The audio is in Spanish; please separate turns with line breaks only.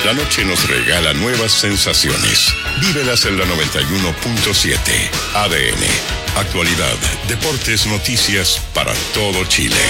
La noche nos regala nuevas sensaciones. Vívelas en la 91.7. ADN. Actualidad, deportes, noticias para todo Chile.